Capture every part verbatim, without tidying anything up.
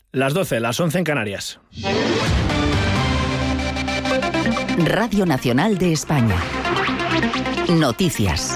Las doce, las once en Canarias. Radio Nacional de España. Noticias.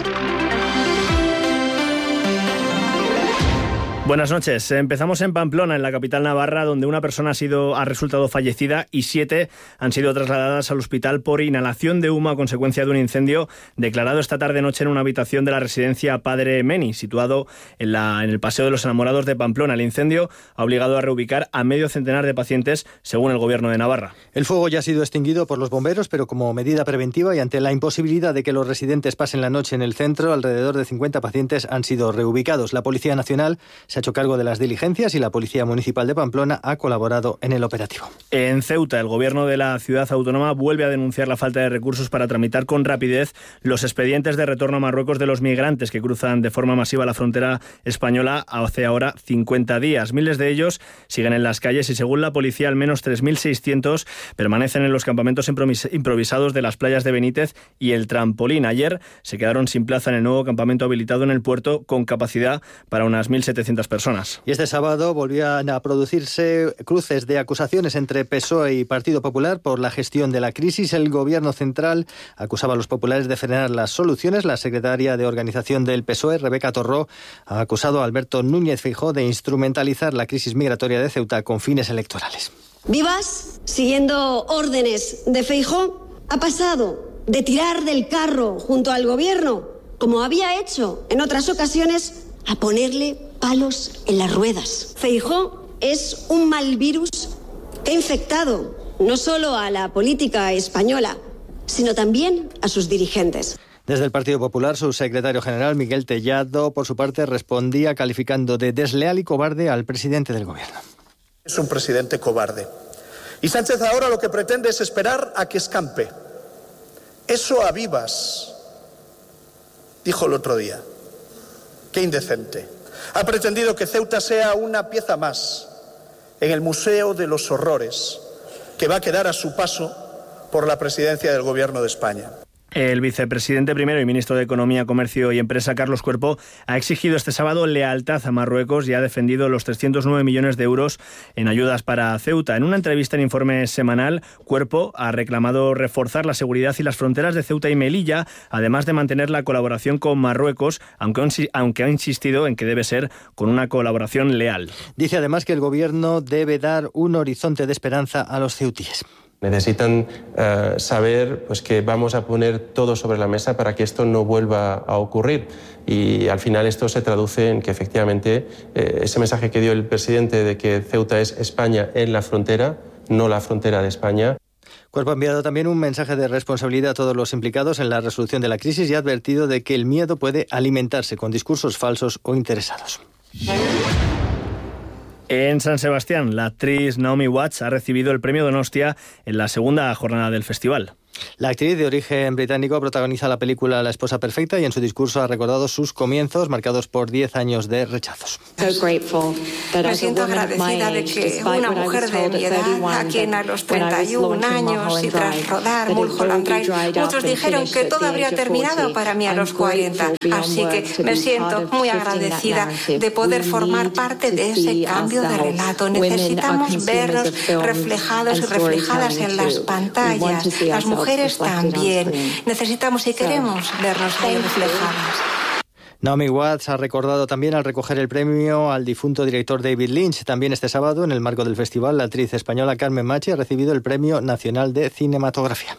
Buenas noches. Empezamos en Pamplona, en la capital navarra, donde una persona ha sido ha resultado fallecida y siete han sido trasladadas al hospital por inhalación de humo a consecuencia de un incendio declarado esta tarde-noche en una habitación de la residencia Padre Meni, situado en, la, en el Paseo de los Enamorados de Pamplona. El incendio ha obligado a reubicar a medio centenar de pacientes, según el Gobierno de Navarra. El fuego ya ha sido extinguido por los bomberos, pero como medida preventiva y ante la imposibilidad de que los residentes pasen la noche en el centro, alrededor de cincuenta pacientes han sido reubicados. La Policía Nacional se ha hecho cargo de las diligencias y la Policía Municipal de Pamplona ha colaborado en el operativo. En Ceuta, el gobierno de la ciudad autónoma vuelve a denunciar la falta de recursos para tramitar con rapidez los expedientes de retorno a Marruecos de los migrantes que cruzan de forma masiva la frontera española hace ahora cincuenta días. Miles de ellos siguen en las calles y, según la policía, al menos tres mil seiscientos permanecen en los campamentos improvisados de las playas de Benítez y el Trampolín. Ayer se quedaron sin plaza en el nuevo campamento habilitado en el puerto, con capacidad para unas mil setecientas personas. Y este sábado volvían a producirse cruces de acusaciones entre P S O E y Partido Popular por la gestión de la crisis. El Gobierno central acusaba a los populares de frenar las soluciones. La secretaria de organización del P S O E, Rebeca Torró, ha acusado a Alberto Núñez Feijóo de instrumentalizar la crisis migratoria de Ceuta con fines electorales. Vivas, siguiendo órdenes de Feijóo, ha pasado de tirar del carro junto al Gobierno, como había hecho en otras ocasiones, a ponerle palos en las ruedas. Feijóo es un mal virus que ha infectado no solo a la política española, sino también a sus dirigentes. Desde el Partido Popular, su secretario general, Miguel Tellado, por su parte, respondía calificando de desleal y cobarde al presidente del Gobierno. Es un presidente cobarde. Y Sánchez ahora lo que pretende es esperar a que escampe. Eso a Vivas, dijo el otro día. Qué indecente. Ha pretendido que Ceuta sea una pieza más en el Museo de los Horrores, que va a quedar a su paso por la presidencia del Gobierno de España. El vicepresidente primero y ministro de Economía, Comercio y Empresa, Carlos Cuerpo, ha exigido este sábado lealtad a Marruecos y ha defendido los trescientos nueve millones de euros en ayudas para Ceuta. En una entrevista en Informe Semanal, Cuerpo ha reclamado reforzar la seguridad y las fronteras de Ceuta y Melilla, además de mantener la colaboración con Marruecos, aunque, aunque ha insistido en que debe ser con una colaboración leal. Dice además que el Gobierno debe dar un horizonte de esperanza a los ceutíes. Necesitan uh, saber pues, que vamos a poner todo sobre la mesa para que esto no vuelva a ocurrir. Y al final esto se traduce en que efectivamente eh, ese mensaje que dio el presidente de que Ceuta es España en la frontera, no la frontera de España. Cuerpo ha enviado también un mensaje de responsabilidad a todos los implicados en la resolución de la crisis y ha advertido de que el miedo puede alimentarse con discursos falsos o interesados. En San Sebastián, la actriz Naomi Watts ha recibido el premio Donostia en la segunda jornada del festival. La actriz de origen británico protagoniza la película La esposa perfecta y en su discurso ha recordado sus comienzos marcados por diez años de rechazos. Me siento agradecida de que una mujer de mi edad, a quien a los treinta y un años y tras rodar Mulholland Drive, muchos dijeron que todo habría terminado para mí a los cuarenta. Así que me siento muy agradecida de poder formar parte de ese cambio de relato. Necesitamos vernos reflejados y reflejadas en las pantallas. Las mujeres Mujeres también. Necesitamos y queremos vernos ahí reflejadas. Naomi Watts ha recordado también al recoger el premio al difunto director David Lynch. También este sábado, en el marco del festival, la actriz española Carmen Machi ha recibido el Premio Nacional de Cinematografía.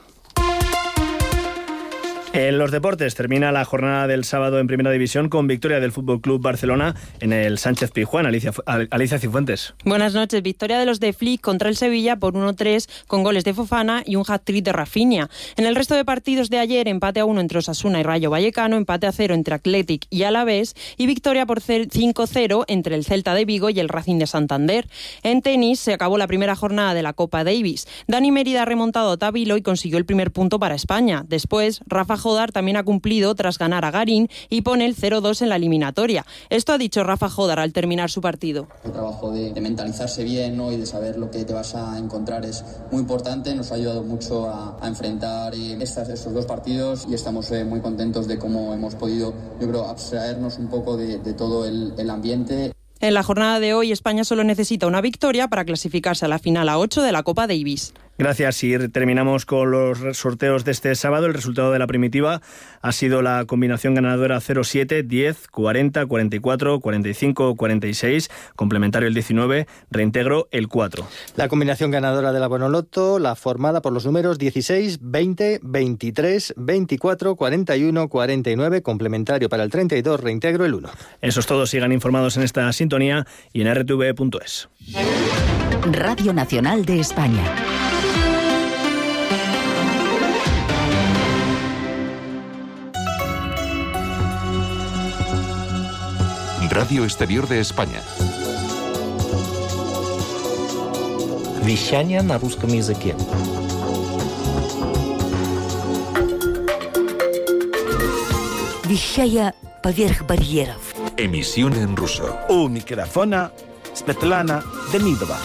En los deportes termina la jornada del sábado en Primera División con victoria del F C Barcelona en el Sánchez Pizjuán. Alicia, Alicia Cifuentes. Buenas noches. Victoria de los de Flick contra el Sevilla por uno tres con goles de Fofana y un hat-trick de Rafinha. En el resto de partidos de ayer, empate a uno entre Osasuna y Rayo Vallecano, empate a cero entre Athletic y Alavés y victoria por cinco cero entre el Celta de Vigo y el Racing de Santander. En tenis se acabó la primera jornada de la Copa Davis. Dani Mérida ha remontado a Tabilo y consiguió el primer punto para España. Después, Rafa Jodar también ha cumplido tras ganar a Garín y pone el cero dos en la eliminatoria. Esto ha dicho Rafa Jodar al terminar su partido. El trabajo de, de mentalizarse bien, ¿no? Y de saber lo que te vas a encontrar es muy importante. Nos ha ayudado mucho a, a enfrentar eh, estas, estos dos partidos y estamos eh, muy contentos de cómo hemos podido, yo creo, abstraernos un poco de, de todo el, el ambiente. En la jornada de hoy, España solo necesita una victoria para clasificarse a la final a ocho de la Copa Davis. Gracias. Y terminamos con los sorteos de este sábado. El resultado de la primitiva ha sido la combinación ganadora cero siete, diez, cuarenta, cuarenta y cuatro, cuarenta y cinco, cuarenta y seis, complementario el diecinueve, reintegro el cuatro. La combinación ganadora de la Bonoloto, la formada por los números dieciséis, veinte, veintitrés, veinticuatro, cuarenta y uno, cuarenta y nueve, complementario para el treinta y dos, reintegro el uno. Eso es todo. Sigan informados en esta sintonía y en r t v punto es. Radio Nacional de España. Radio Exterior de España. Вещание на русском языке. Вещая поверх барьеров. Emisión en ruso. У микрофона Светлана Демидова.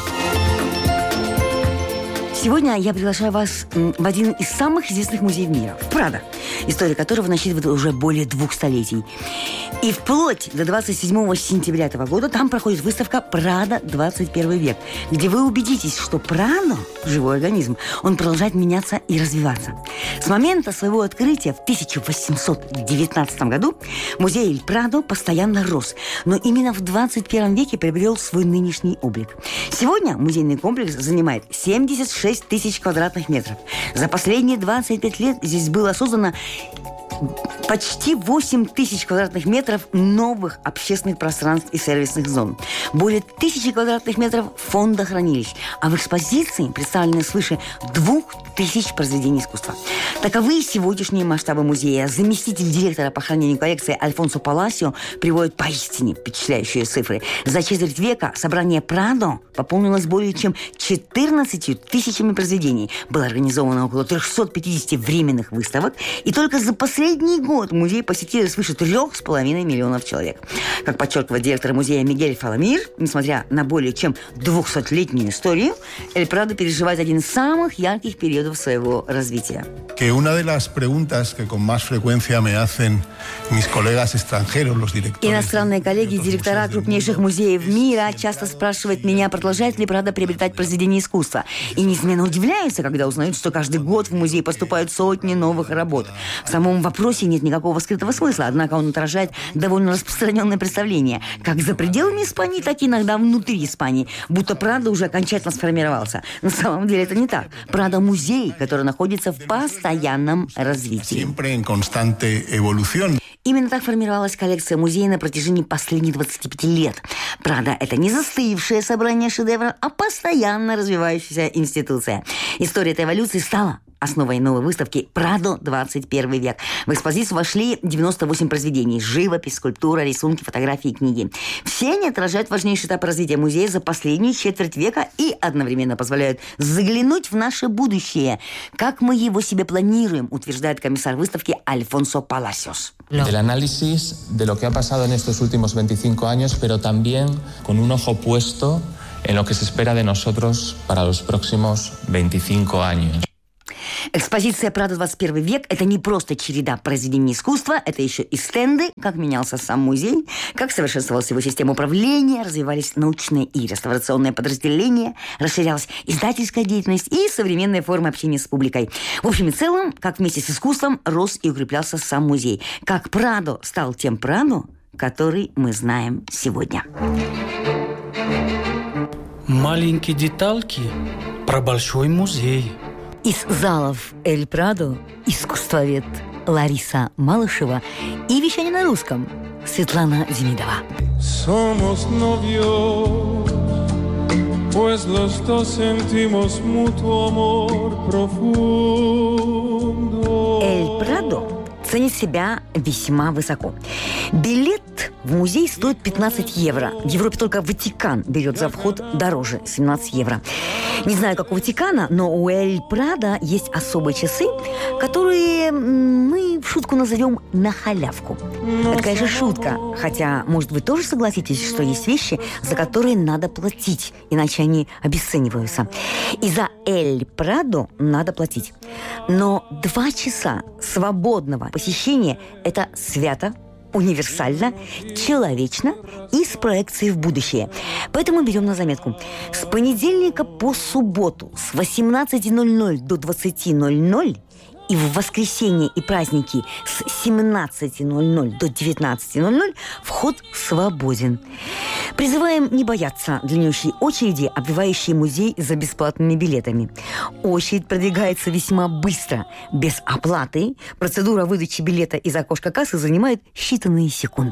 Сегодня я приглашаю вас в один из самых известных музеев мира, в Прадо, история которого насчитывает уже более двух столетий. И вплоть до двадцать седьмого сентября этого года там проходит выставка «Прадо. двадцать первый век», где вы убедитесь, что Прадо – живой организм, он продолжает меняться и развиваться. С момента своего открытия в тысяча восемьсот девятнадцатом году музей Эль Прадо постоянно рос, но именно в двадцать первом веке приобрел свой нынешний облик. Сегодня музейный комплекс занимает семьдесят шесть тысяч квадратных метров. За последние двадцать пять лет здесь было создано почти восемь тысяч квадратных метров новых общественных пространств и сервисных зон. Более тысячи квадратных метров фондохранилищ. А в экспозиции представлены свыше двух тысяч произведений искусства. Таковы сегодняшние масштабы музея. Заместитель директора по хранению коллекции Альфонсо Паласио приводит поистине впечатляющие цифры. За четверть века собрание Прадо пополнилось более чем четырнадцатью тысячами произведений. Было организовано около трехсот пятидесяти временных выставок. И только за последние Последний год музей посетили свыше трех с половиной миллионов человек. Как подчеркивает директор музея Мигель Фаламир, несмотря на более чем двухсотлетнюю историю, Эль Прадо переживает один из самых ярких периодов своего развития. Que una de las preguntas que con más frecuencia me hacen mis colegas extranjeros, los directores. Иностранные коллеги, директора крупнейших музеев мира часто спрашивают меня, продолжает ли Прадо приобретать произведения искусства. И неизменно удивляются, когда узнают, что каждый год в музей поступают сотни новых работ. В самом вопросе В вопросе нет никакого скрытого смысла, однако он отражает довольно распространенное представление, как за пределами Испании, так и иногда внутри Испании, будто Прадо уже окончательно сформировался. На самом деле это не так. Прадо – музей, который находится в постоянном развитии. Именно так формировалась коллекция музея на протяжении последних двадцати пяти лет. Прадо – это не застывшее собрание шедевров, а постоянно развивающаяся институция. История этой эволюции стала основой новой выставки «Прадо. двадцать первый век». В экспозицию вошли девяносто восемь произведений – живопись, скульптура, рисунки, фотографии и книги. Все они отражают важнейший этап развития музея за последнюю четверть века и одновременно позволяют заглянуть в наше будущее. Как мы его себе планируем, утверждает комиссар выставки Альфонсо Паласиос. El análisis de lo que ha pasado en estos últimos veinticinco años, pero también con un ojo puesto en lo que se espera de nosotros para los próximos veinticinco años. Экспозиция «Прадо. двадцать первый век» – это не просто череда произведений искусства, это еще и стенды, как менялся сам музей, как совершенствовалась его система управления, развивались научные и реставрационные подразделения, расширялась издательская деятельность и современные формы общения с публикой. В общем и целом, как вместе с искусством рос и укреплялся сам музей. Как Прадо стал тем Прадо, который мы знаем сегодня. Маленькие детальки про большой музей. Из залов Эль Прадо искусствовед Лариса Малышева и вещание на русском Светлана Демидова. Somos novios, pues los dos sentimos mutuo amor profundo. Эль Прадо ценит себя весьма высоко. Билет в музей стоит пятнадцать евро. В Европе только Ватикан берет за вход дороже – семнадцать евро. Не знаю, как у Ватикана, но у Эль Прадо есть особые часы, которые мы в шутку назовем «на халявку». Это, конечно, шутка. Хотя, может, вы тоже согласитесь, что есть вещи, за которые надо платить, иначе они обесцениваются. И за Эль Прадо надо платить. Но два часа свободного посещения – это свято универсально, человечно и с проекцией в будущее. Поэтому берем на заметку. С понедельника по субботу с восемнадцати ноль-ноль до двадцати ноль-ноль и в воскресенье и праздники с семнадцати ноль-ноль до девятнадцати ноль-ноль вход свободен. Призываем не бояться длиннющей очереди, обвивающей музей за бесплатными билетами. Очередь продвигается весьма быстро, без оплаты. Процедура выдачи билета из окошка кассы занимает считанные секунды.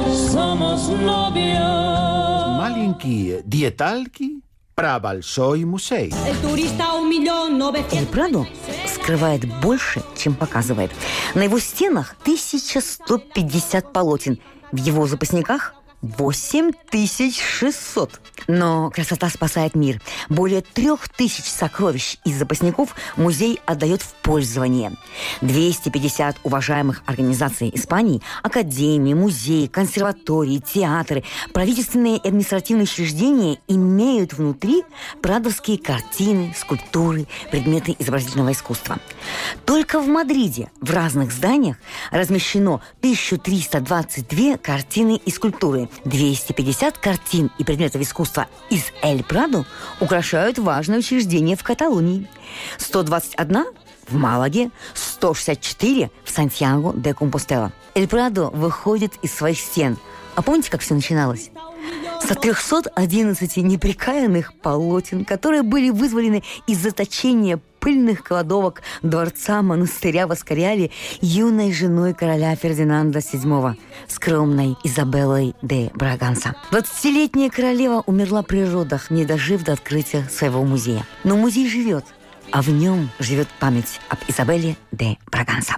Маленькие детальки про большой музей. Эль Прадо скрывает больше, чем показывает. На его стенах тысяча сто пятьдесят полотен. В его запасниках восемь тысяч шестьсот. Но красота спасает мир. Более трех тысяч сокровищ из запасников музей отдает в пользование. двести пятьдесят уважаемых организаций Испании, академии, музеи, консерватории, театры, правительственные и административные учреждения имеют внутри прадовские картины, скульптуры, предметы изобразительного искусства. Только в Мадриде в разных зданиях размещено тысяча триста двадцать две картины и скульптуры. двести пятьдесят картин и предметов искусства из Эль Прадо украшают важные учреждения в Каталонии. сто двадцать одна в Малаге, сто шестьдесят четыре в Сантьяго де Компостела. Эль Прадо выходит из своих стен. А помните, как все начиналось? Со трехсот одиннадцати непрекаянных полотен, которые были вызволены из заточения пыльных кладовок дворца монастыря в Эскориале юной женой короля Фердинанда седьмого, скромной Изабеллой де Браганса. Двадцатилетняя королева умерла при родах, не дожив до открытия своего музея. Но музей живет, а в нем живет память об Изабелле де Браганса.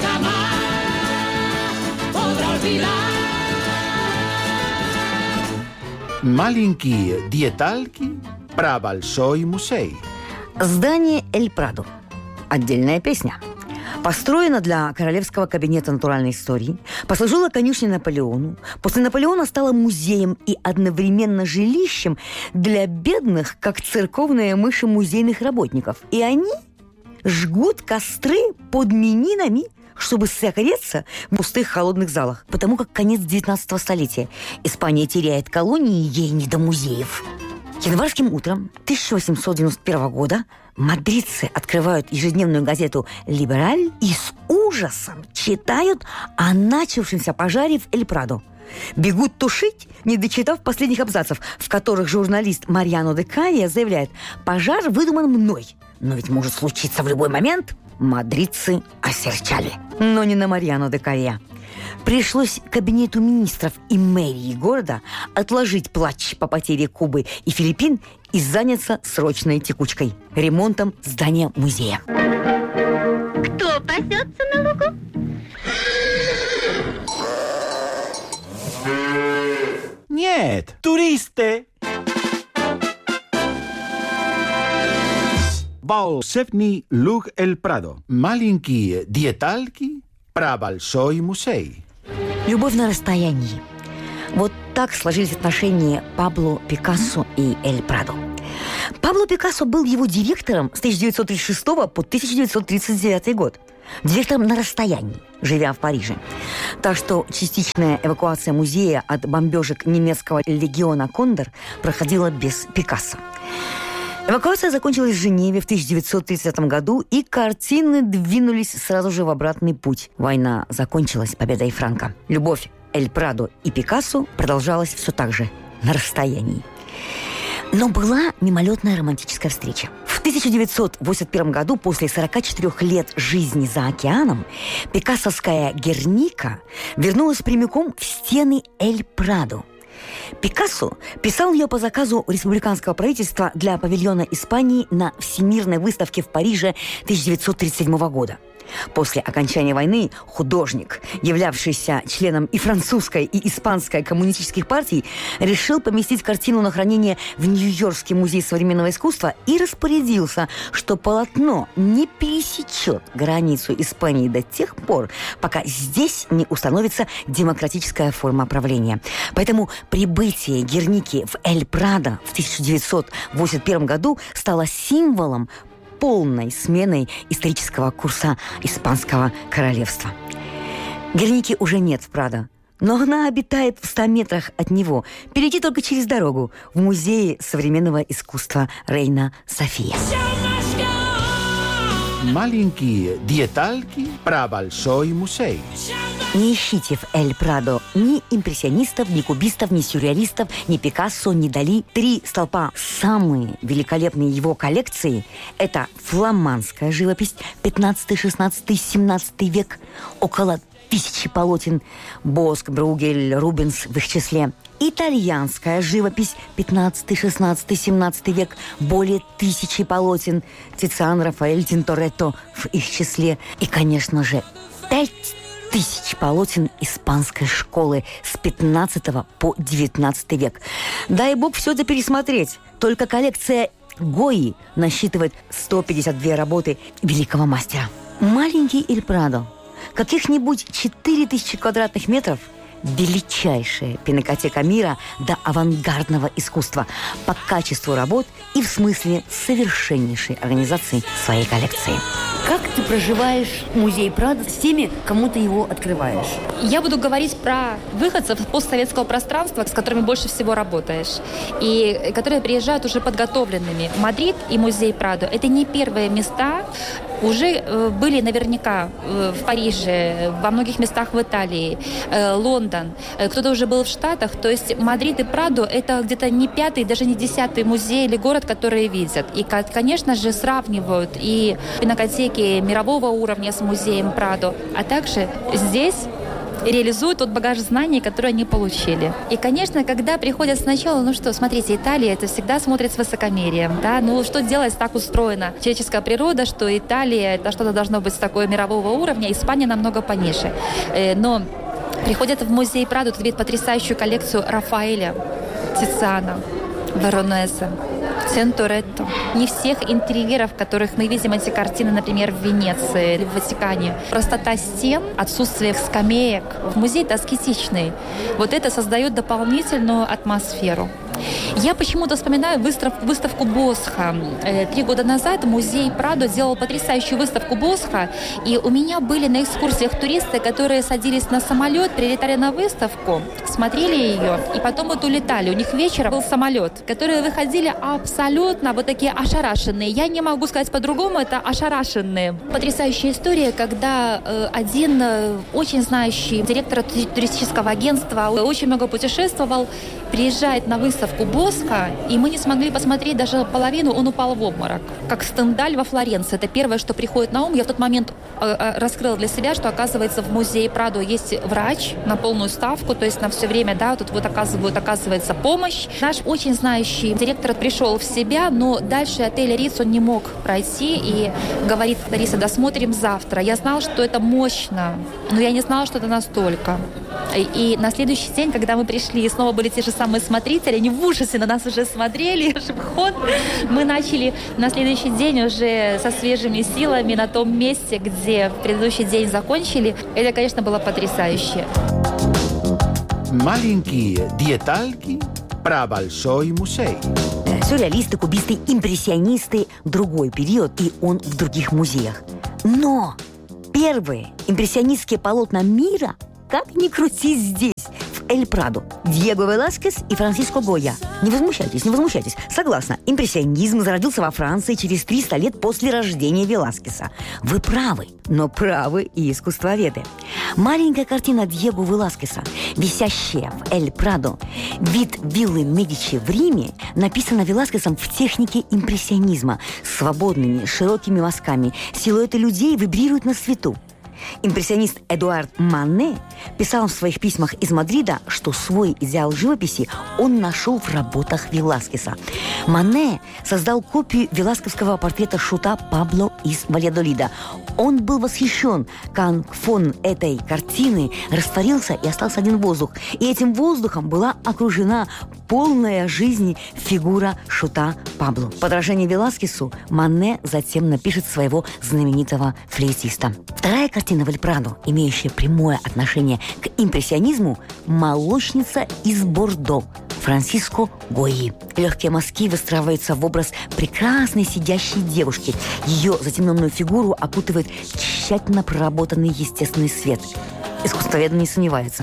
Маленькие детальки про большой музей. Здание Эль Прадо. Отдельная песня. Построено для Королевского кабинета натуральной истории, послужило конюшней Наполеону, после Наполеона стало музеем и одновременно жилищем для бедных, как церковные мыши, музейных работников. И они жгут костры под менинами, чтобы согреться в пустых холодных залах, потому как конец девятнадцатого столетия. Испания теряет колонии, ей не до музеев. Январским утром тысяча восемьсот девяносто первого года мадридцы открывают ежедневную газету «Либераль» и с ужасом читают о начавшемся пожаре в Эль Прадо. Бегут тушить, не дочитав последних абзацев, в которых журналист Мариано де Кавия заявляет: «Пожар выдуман мной, но ведь может случиться в любой момент». Мадридцы осерчали. Но не на Мариано де Кавия. Пришлось кабинету министров и мэрии города отложить плач по потере Кубы и Филиппин и заняться срочной текучкой – ремонтом здания музея. Кто пасется на лугу? Нет, туристы! Волшебный луг Эль Прадо. Маленькие детальки про большой музей. Любовь на расстоянии. Вот так сложились отношения Пабло Пикассо и Эль Прадо. Пабло Пикассо был его директором с тысяча девятьсот тридцать шестого по тысяча девятьсот тридцать девятый год. Директором на расстоянии, живя в Париже. Так что частичная эвакуация музея от бомбежек немецкого легиона «Кондор» проходила без Пикассо. Эвакуация закончилась в Женеве в тысяча девятьсот тридцатом году, и картины двинулись сразу же в обратный путь. Война закончилась победой Франко. Любовь Эль Прадо и Пикассо продолжалась все так же, на расстоянии. Но была мимолетная романтическая встреча. В тысяча девятьсот восемьдесят первом году, после сорока четырёх лет жизни за океаном, пикассовская «Герника» вернулась прямиком в стены Эль Прадо. Пикассо писал ее по заказу республиканского правительства для павильона Испании на Всемирной выставке в Париже тысяча девятьсот тридцать седьмого года. После окончания войны художник, являвшийся членом и французской, и испанской коммунистических партий, решил поместить картину на хранение в Нью-Йоркский музей современного искусства и распорядился, что полотно не пересечет границу Испании до тех пор, пока здесь не установится демократическая форма правления. Поэтому прибытие Герники в Эль Прадо в тысяча девятьсот восемьдесят первом году стало символом полной сменой исторического курса Испанского королевства. Герники уже нет в Прадо, но она обитает в ста метрах от него. Перейти только через дорогу в Музее современного искусства Рейна София. Маленькие детальки про большой музей. Не ищите в Эль Прадо ни импрессионистов, ни кубистов, ни сюрреалистов, ни Пикассо, ни Дали. Три столпа самые великолепные его коллекции – это фламандская живопись, пятнадцатый, шестнадцатый, семнадцатый век, около тысячи полотен, Боск, Бругель, Рубенс в их числе. Итальянская живопись, пятнадцатый, шестнадцатый, семнадцатый век, более тысячи полотен, Тициан, Рафаэль, Тинторетто в их числе. И, конечно же, пять тысяч полотен испанской школы с пятнадцатого по девятнадцатый век. Дай бог все это пересмотреть. Только коллекция Гойи насчитывает сто пятьдесят две работы великого мастера. Маленький Эль Прадо. Каких-нибудь четыре тысячи квадратных метров. Величайшая пинакотека мира до авангардного искусства по качеству работ и в смысле совершеннейшей организации своей коллекции. Как ты проживаешь музей Прадо с теми, кому ты его открываешь? Я буду говорить про выходцев постсоветского пространства, с которыми больше всего работаешь, и которые приезжают уже подготовленными. Мадрид и музей Прадо – это не первые места. Уже были наверняка в Париже, во многих местах в Италии, Лондон. Кто-то уже был в Штатах. То есть Мадрид и Прадо – это где-то не пятый, даже не десятый музей или город, которые видят. И, конечно же, сравнивают и пинакотеки мирового уровня с музеем Прадо, а также здесь реализуют тот багаж знаний, который они получили. И, конечно, когда приходят сначала, ну что, смотрите, Италия, это всегда смотрит с высокомерием, да, ну что делать, так устроена человеческая природа, что Италия, это что-то должно быть такое мирового уровня, Испания намного пониже. Но приходят в музей Прадо, тут видят потрясающую коллекцию Рафаэля, Тициана, Веронезе, Тинторетто. Не всех интерьеров, которых мы видим эти картины, например, в Венеции или в Ватикане. Простота стен, отсутствие скамеек. В музее-то аскетичный. Вот это создает дополнительную атмосферу. Я почему-то вспоминаю выставку, выставку Босха. Три года назад музей Прадо делал потрясающую выставку Босха, и у меня были на экскурсиях туристы, которые садились на самолет, прилетали на выставку, смотрели ее, и потом вот улетали. У них вечером был самолет, которые выходили абсолютно вот такие ошарашенные. Я не могу сказать по-другому, это ошарашенные. Потрясающая история, когда э, один э, очень знающий директор туристического агентства, очень много путешествовал, приезжает на выставку Босха, и мы не смогли посмотреть даже половину, он упал в обморок. Как Стендаль во Флоренции. Это первое, что приходит на ум. Я в тот момент э, раскрыла для себя, что, оказывается, в музее Прадо есть врач на полную ставку, то есть на все время, да, тут вот оказывают, оказывается, помощь. Наш очень знающий директор пришел в себя, но дальше отель Риц он не мог пройти и говорит: Лариса, досмотрим завтра. Я знала, что это мощно, но я не знала, что это настолько. И, и на следующий день, когда мы пришли, и снова были те же самые смотрители, они в ужасе на нас уже смотрели, шибхот. Мы начали на следующий день уже со свежими силами на том месте, где в предыдущий день закончили. Это, конечно, было потрясающе. Маленькие детальки про большой музей. Сюрреалисты, кубисты, импрессионисты – другой период, и он в других музеях. Но первые импрессионистские полотна мира, как ни крути, здесь, в Эль Прадо. Диего Веласкес и Франсиско Гойя. Не возмущайтесь, не возмущайтесь. Согласна, импрессионизм зародился во Франции через триста лет после рождения Веласкеса. Вы правы, но правы и искусствоведы. Маленькая картина Диего Веласкеса, висящая в Эль Прадо, вид виллы Медичи в Риме, написана Веласкесом в технике импрессионизма. Свободными, широкими мазками силуэты людей вибрируют на свету. Импрессионист Эдуард Мане писал в своих письмах из Мадрида, что свой идеал живописи он нашел в работах Веласкеса. Мане создал копию веласкесского портрета шута Пабло из Вальядолида. Он был восхищен, как фон этой картины растворился и остался один воздух. И этим воздухом была окружена полная жизни фигура шута Пабло. В подражание Веласкесу Мане затем напишет своего знаменитого флейтиста. Вторая картина в Эль Прадо, имеющая прямое отношение к импрессионизму, «Молочница из Бордо» Франсиско Гойи. Легкие мазки выстраиваются в образ прекрасной сидящей девушки. Ее затемненную фигуру окутывает тщательно проработанный естественный свет. Искусствоведы не сомневаются.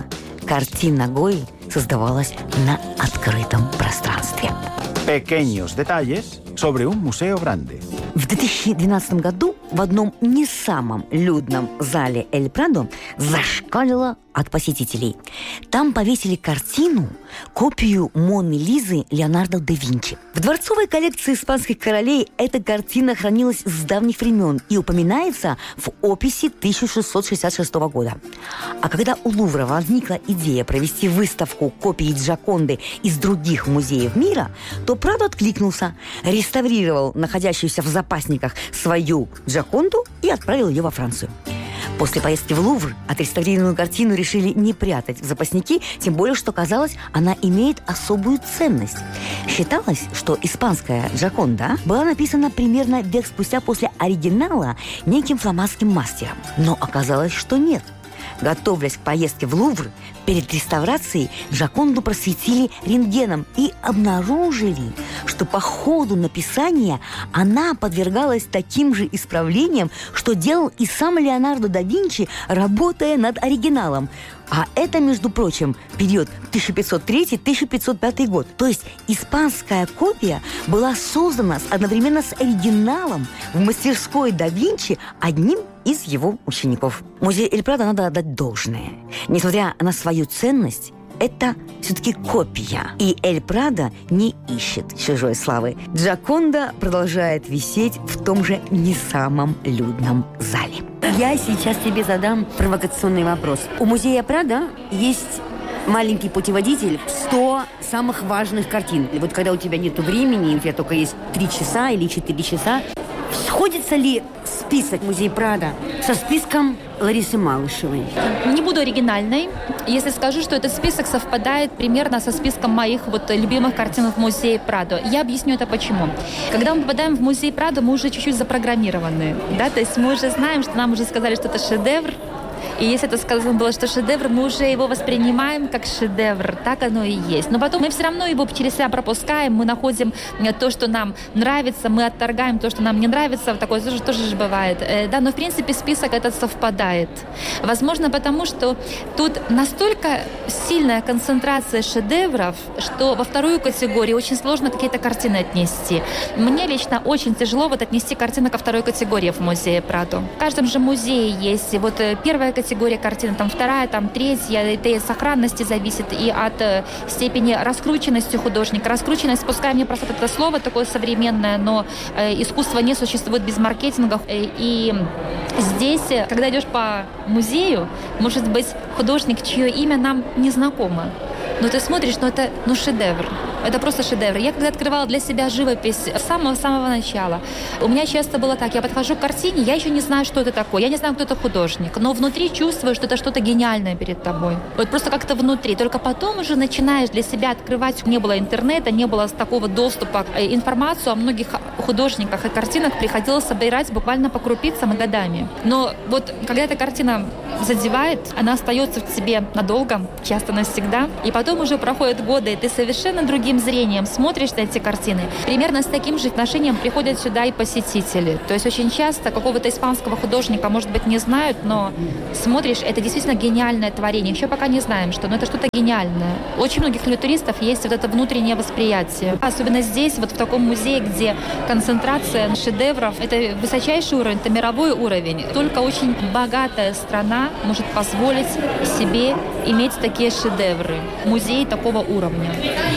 Картина Гойи создавалась на открытом пространстве. Pequeños detalles sobre un museo grande. В две тысячи двенадцатом году в одном не самом людном зале Эль Прадо зашкалило от посетителей. Там повесили картину, копию Моны Лизы Леонардо да Винчи. В дворцовой коллекции испанских королей эта картина хранилась с давних времен и упоминается в описи тысяча шестьсот шестьдесят шестого года. А когда у Лувра возникла идея провести выставку копий Джоконды из других музеев мира, то Прадо откликнулся, реставрировал находящуюся в запасниках свою Джоконду и отправил ее во Францию. После поездки в Лувр отреставрированную картину решили не прятать в запасники, тем более, что, казалось, она имеет особую ценность. Считалось, что испанская Джоконда была написана примерно век спустя после оригинала неким фламандским мастером. Но оказалось, что нет. Готовясь к поездке в Лувр, перед реставрацией Джоконду просветили рентгеном и обнаружили, что по ходу написания она подвергалась таким же исправлениям, что делал и сам Леонардо да Винчи, работая над оригиналом. А это, между прочим, период тысяча пятьсот третий — тысяча пятьсот пятый год. То есть испанская копия была создана одновременно с оригиналом в мастерской да Винчи одним из его учеников. Музей Эль Прадо надо отдать должное. Несмотря на свою ценность, это все-таки копия. И Эль Прадо не ищет чужой славы. Джоконда продолжает висеть в том же не самом людном зале. Я сейчас тебе задам провокационный вопрос. У музея Прадо есть маленький путеводитель сто самых важных картин. И вот когда у тебя нет времени, у тебя только есть три часа или четыре часа, сходится ли список музея Прадо со списком Ларисы Малышевой? Не буду оригинальной, если скажу, что этот список совпадает примерно со списком моих вот любимых картин в музее Прадо. Я объясню это почему. Когда мы попадаем в музей Прадо, мы уже чуть-чуть запрограммированы, да, то есть мы уже знаем, что нам уже сказали, что это шедевр. И если это сказано было, что шедевр, мы уже его воспринимаем как шедевр. Так оно и есть. Но потом мы все равно его через себя пропускаем, мы находим то, что нам нравится, мы отторгаем то, что нам не нравится. Такое тоже, тоже же бывает. Да, но в принципе список этот совпадает. Возможно, потому что тут настолько сильная концентрация шедевров, что во вторую категорию очень сложно какие-то картины отнести. Мне лично очень тяжело вот отнести картины ко второй категории в музее Прадо. В каждом же музее есть вот первая категория, категория картины, там вторая, там третья, это и от сохранности зависит, и от э, степени раскрученности художника. Раскрученность, пускай мне просто это слово такое современное, но э, искусство не существует без маркетинга. Э, и здесь, когда идешь по музею, может быть художник, чье имя нам не знакомо, но ты смотришь, ну это ну, шедевр. Это просто шедевр. Я когда открывала для себя живопись с самого-самого начала, у меня часто было так, я подхожу к картине, я еще не знаю, что это такое, я не знаю, кто это художник, но внутри чувствую, что это что-то гениальное перед тобой. Вот просто как-то внутри. Только потом уже начинаешь для себя открывать. Не было интернета, не было такого доступа к информации о многих художниках и картинах, приходилось собирать буквально по крупицам и годами. Но вот когда эта картина задевает, она остается в тебе надолго, часто навсегда, и потом уже проходят годы, и ты совершенно другим зрением смотришь на эти картины. Примерно с таким же отношением приходят сюда и посетители. То есть очень часто какого-то испанского художника, может быть, не знают, но смотришь, это действительно гениальное творение. Еще пока не знаем, что, но это что-то гениальное. Очень многих туристов есть вот это внутреннее восприятие. Особенно здесь, вот в таком музее, где концентрация шедевров, это высочайший уровень, это мировой уровень. Только очень богатая страна может позволить себе иметь такие шедевры. Музей такого уровня.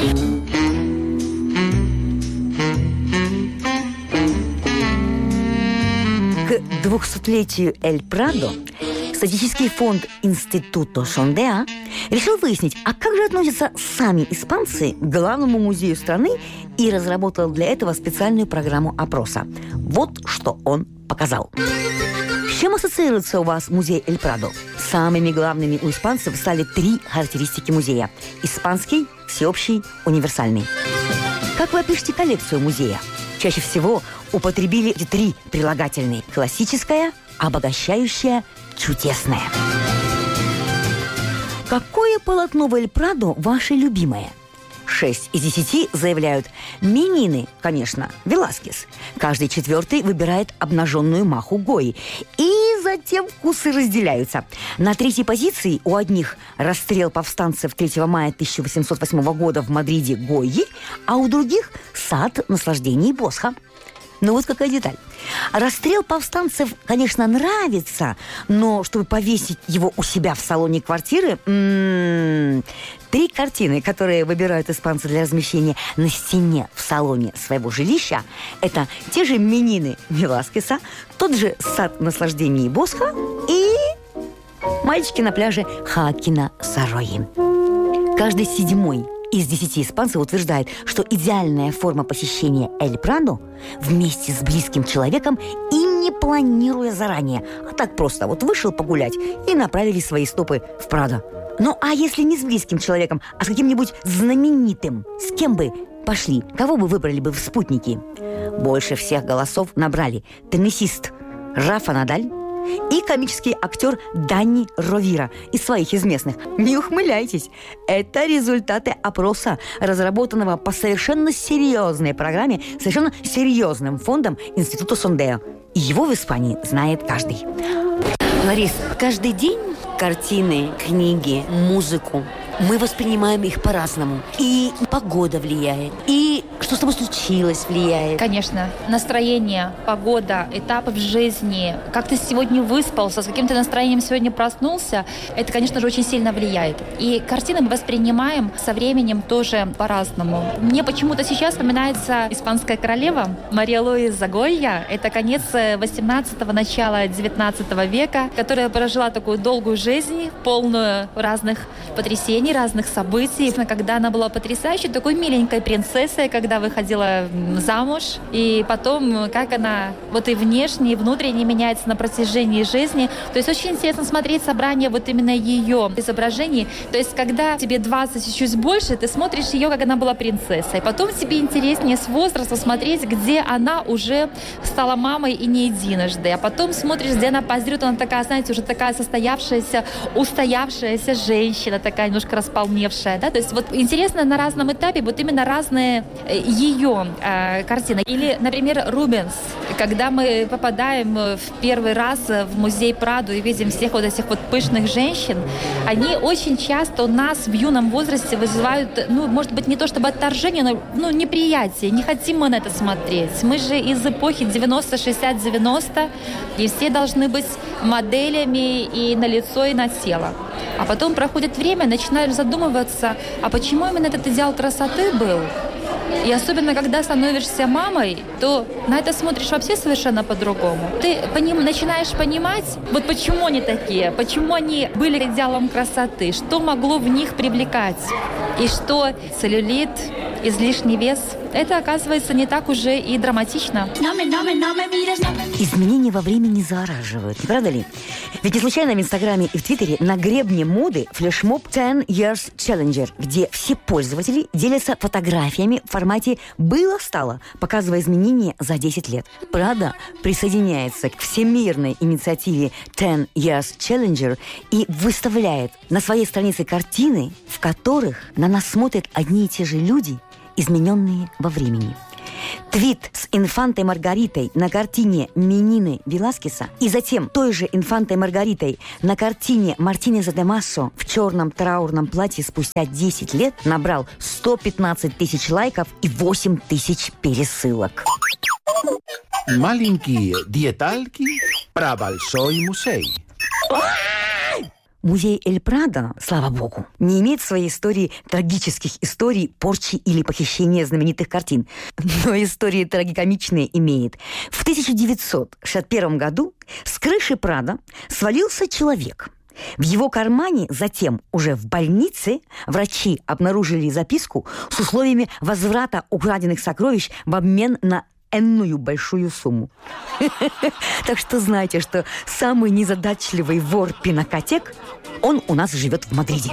К двухсотлетию Эль Прадо статистический фонд Институто Сондеа решил выяснить, а как же относятся сами испанцы к главному музею страны, и разработал для этого специальную программу опроса. Вот что он показал. С чем ассоциируется у вас музей Эль Прадо? Самыми главными у испанцев стали три характеристики музея. Испанский, всеобщий, универсальный. Как вы опишете коллекцию музея? Чаще всего употребили три прилагательные: классическая, обогащающая, чудесная. Какое полотно в Эль Прадо ваше любимое? шесть из десяти заявляют «Менины», конечно, Веласкес. Каждый четвертый выбирает обнаженную Маху Гои. И затем вкусы разделяются. На третьей позиции у одних расстрел повстанцев третьего мая тысяча восемьсот восьмого года в Мадриде Гойи, а у других сад наслаждений Босха. Ну вот какая деталь. Расстрел повстанцев, конечно, нравится, но чтобы повесить его у себя в салоне квартиры, м-м, три картины, которые выбирают испанцы для размещения на стене в салоне своего жилища, это те же «Менины» Веласкеса, тот же «Сад наслаждений» Босха и «Мальчики на пляже» Хоакина Сарои. Каждый седьмой из десяти испанцев утверждает, что идеальная форма посещения Эль Прадо вместе с близким человеком и не планируя заранее, а так просто вот вышел погулять и направили свои стопы в Прадо. Ну а если не с близким человеком, а с каким-нибудь знаменитым, с кем бы пошли, кого бы выбрали бы в спутники? Больше всех голосов набрали теннисист Рафа Надаль и комический актер Данни Ровира из своих из местных. Не ухмыляйтесь, это результаты опроса, разработанного по совершенно серьезной программе, совершенно серьезным фондом Института Сондео. И его в Испании знает каждый. Ларис, каждый день картины, книги, музыку мы воспринимаем их по-разному. И погода влияет, и что с тобой случилось влияет. Конечно. Настроение, погода, этапы в жизни, как ты сегодня выспался, с каким ты настроением сегодня проснулся, это, конечно же, очень сильно влияет. И картины мы воспринимаем со временем тоже по-разному. Мне почему-то сейчас вспоминается испанская королева Мария Луиза Гойя. Это конец восемнадцатого, начало девятнадцатого века, которая прожила такую долгую жизнь, полную разных потрясений, разных событий. Когда она была потрясающей, такой миленькой принцессой, когда выходила замуж, и потом, как она вот и внешне, и внутренне меняется на протяжении жизни. То есть очень интересно смотреть собрание вот именно ее изображений. То есть когда тебе двадцать и чуть больше, ты смотришь ее, как она была принцессой. Потом тебе интереснее с возраста смотреть, где она уже стала мамой и не единожды. А потом смотришь, где она позирует, она такая, знаете, уже такая состоявшаяся, устоявшаяся женщина, такая немножко располневшая, да, то есть вот интересно на разном этапе вот именно разные ее э, картины. Или, например, Рубенс, когда мы попадаем в первый раз в музей Прадо и видим всех вот этих вот пышных женщин, они очень часто у нас в юном возрасте вызывают, ну, может быть, не то чтобы отторжение, но, ну, неприятие, не хотим мы на это смотреть. Мы же из эпохи девяносто шестьдесят девяносто, и все должны быть моделями и на лицо, и на тело. А потом проходит время, начинаешь задумываться, а почему именно этот идеал красоты был? И особенно, когда становишься мамой, то на это смотришь вообще совершенно по-другому. Ты поним, начинаешь понимать, вот почему они такие, почему они были идеалом красоты, что могло в них привлекать, и что целлюлит, излишний вес, это, оказывается, не так уже и драматично. Изменения во времени завораживают, не правда ли? Ведь не случайно в Инстаграме и в Твиттере на гребне моды флешмоб ten years Challenger, где все пользователи делятся фотографиями в формате «было-стало», показывая изменения за десять лет. Прада присоединяется к всемирной инициативе ten years Challenger и выставляет на своей странице картины, в которых на нас смотрят одни и те же люди, измененные во времени. Твит с инфантой Маргаритой на картине Менины Веласкеса и затем той же инфантой Маргаритой на картине Мартинеза де Массо в черном траурном платье спустя десять лет набрал сто пятнадцать тысяч лайков и восемь тысяч пересылок. Маленькие детальки про большой музей. Музей Эль Прадо, слава богу, не имеет в своей истории трагических историй порчи или похищения знаменитых картин, но истории трагикомичные имеет. В тысяча девятьсот шестьдесят первом году с крыши Прадо свалился человек. В его кармане затем, уже в больнице, врачи обнаружили записку с условиями возврата украденных сокровищ в обмен на энную большую сумму. Так что знайте, что самый незадачливый вор-пинокотек, он у нас живет в Мадриде.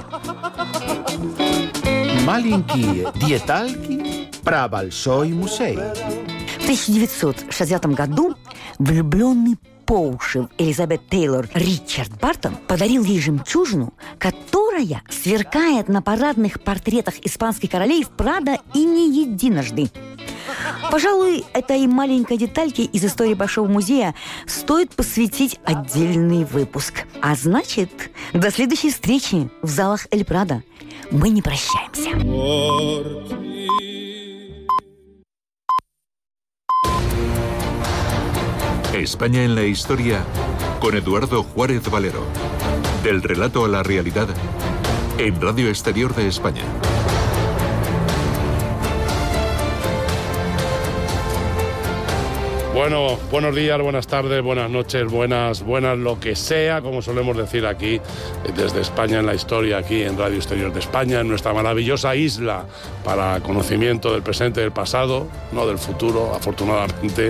Маленькие детальки про большой музей. В тысяча девятьсот шестидесятом году влюбленный по уши в Элизабет Тейлор Ричард Бартон подарил ей жемчужину, которая которая сверкает на парадных портретах испанских королей в Прадо и не единожды. Пожалуй, этой маленькой детальке из истории Большого музея стоит посвятить отдельный выпуск. А значит, до следующей встречи в залах Эль Прадо. Мы не прощаемся. España en la historia con Eduardo Juárez Valero. Del relato a la realidad en Radio Exterior de España. Bueno, buenos días, buenas tardes, buenas noches, buenas, buenas lo que sea, como solemos decir aquí, desde España en la historia, aquí en Radio Exterior de España, en nuestra maravillosa isla para conocimiento del presente y del pasado, no del futuro, afortunadamente,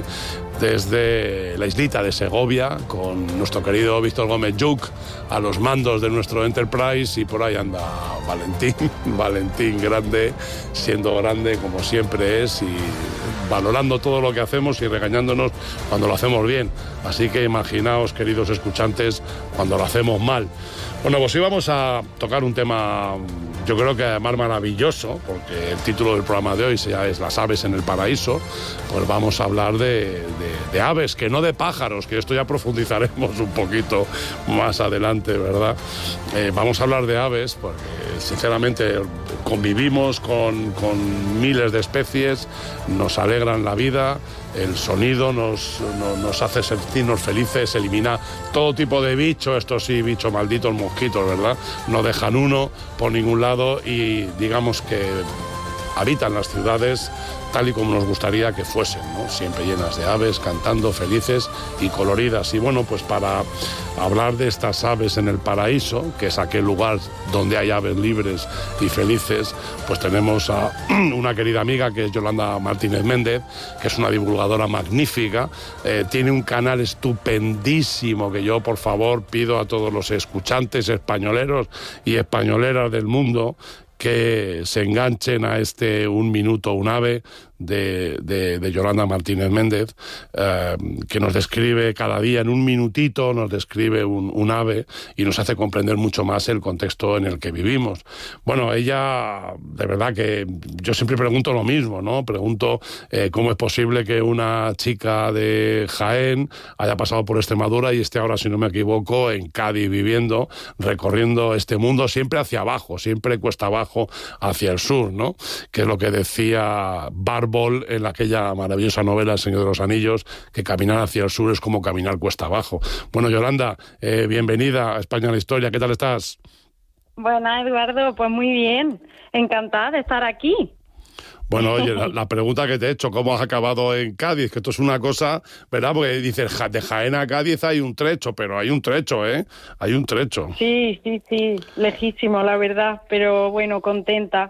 desde la islita de Segovia, con nuestro querido Víctor Gómez Lluch a los mandos de nuestro Enterprise, y por ahí anda Valentín, Valentín grande, siendo grande como siempre es, y valorando todo lo que hacemos y regañándonos cuando lo hacemos bien. Así que imaginaos, queridos escuchantes, cuando lo hacemos mal. Bueno, pues íbamos a tocar un tema, yo creo que además maravilloso, porque el título del programa de hoy ya es Las aves en el paraíso. Pues vamos a hablar de, de, de aves, que no de pájaros, que esto ya profundizaremos un poquito más adelante, ¿verdad? Eh, vamos a hablar de aves porque, sinceramente, convivimos con, con miles de especies, nos alegran la vida, el sonido nos, nos, nos hace sentirnos felices, elimina todo tipo de bicho, estos sí, bichos malditos, mosquitos, ¿verdad? No dejan uno por ningún lado y digamos que habitan las ciudades tal y como nos gustaría que fuesen, ¿no? Siempre llenas de aves, cantando, felices y coloridas. Y bueno, pues para hablar de estas aves en el paraíso, que es aquel lugar donde hay aves libres y felices, pues tenemos a una querida amiga que es Yolanda Martínez Méndez, que es una divulgadora magnífica, eh, tiene un canal estupendísimo que yo, por favor, pido a todos los escuchantes españoleros y españoleras del mundo que se enganchen a este Un Minuto, un Ave de, de, de Yolanda Martínez Méndez, eh, que nos describe cada día en un minutito, nos describe un, un ave y nos hace comprender mucho más el contexto en el que vivimos. Bueno, ella, de verdad que yo siempre pregunto lo mismo, ¿no? Pregunto eh, cómo es posible que una chica de Jaén haya pasado por Extremadura y esté ahora, si no me equivoco, en Cádiz viviendo, recorriendo este mundo siempre hacia abajo, siempre cuesta abajo hacia el sur, ¿no? Que es lo que decía Barbol en aquella maravillosa novela El Señor de los Anillos, que caminar hacia el sur es como caminar cuesta abajo. Bueno, Yolanda, eh, bienvenida a España en la Historia, ¿qué tal estás? Buenas, Eduardo, pues muy bien, encantada de estar aquí. Bueno, oye, la, la pregunta que te he hecho, ¿cómo has acabado en Cádiz? Que esto es una cosa, ¿verdad? Porque dices, de Jaén a Cádiz hay un trecho, pero hay un trecho, ¿eh? Hay un trecho. Sí, sí, sí, lejísimo, la verdad, pero bueno, contenta.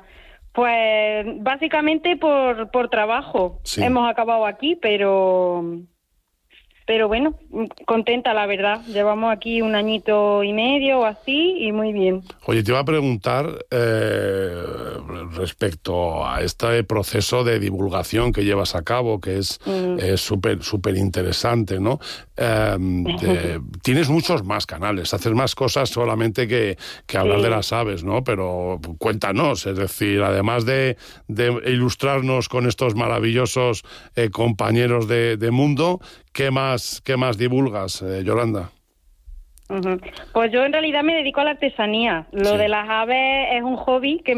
Pues básicamente por, por trabajo. Sí. Hemos acabado aquí, pero... Pero bueno, contenta la verdad. Llevamos aquí un añito y medio o así y muy bien. Oye, te iba a preguntar eh, respecto a este proceso de divulgación que llevas a cabo, que es súper mm. súper interesante, ¿no? Eh, te, tienes muchos más canales, haces más cosas solamente que, que hablar sí. de las aves, ¿no? Pero cuéntanos, es decir, además de, de ilustrarnos con estos maravillosos eh, compañeros de, de mundo, ¿qué más, qué más divulgas, eh, Yolanda? Uh-huh. Pues yo en realidad me dedico a la artesanía. Lo sí. de las aves es un hobby que